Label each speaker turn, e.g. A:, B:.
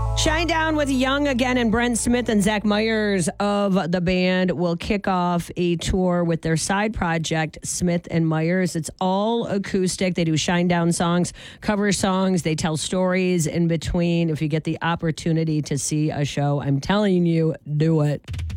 A: Shinedown with Young again, and Brent Smith and Zach Myers of the band will kick off a tour with their side project, Smith and Myers. It's all acoustic. They do Shinedown songs, cover songs. They tell stories in between. If you get the opportunity to see a show, I'm telling you, do it.